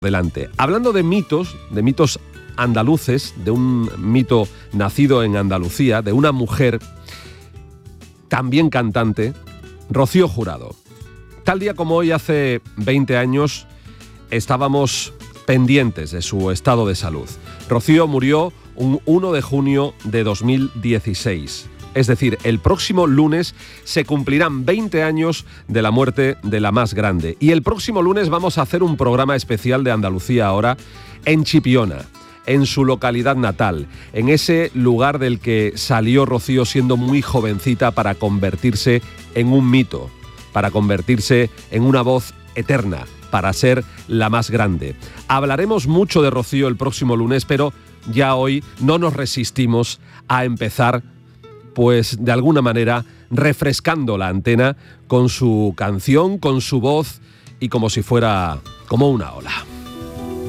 delante. Hablando de mitos andaluces, de un mito nacido en Andalucía, de una mujer también cantante, Rocío Jurado. Tal día como hoy, hace 20 años, estábamos pendientes de su estado de salud. Rocío murió un 1 de junio de 2016. Es decir, el próximo lunes se cumplirán 20 años de la muerte de la más grande. Y el próximo lunes vamos a hacer un programa especial de Andalucía Ahora en Chipiona, en su localidad natal, en ese lugar del que salió Rocío siendo muy jovencita para convertirse en un mito, para convertirse en una voz eterna, para ser la más grande. Hablaremos mucho de Rocío el próximo lunes, pero ya hoy no nos resistimos a empezar, pues de alguna manera, refrescando la antena con su canción, con su voz y como si fuera como una ola.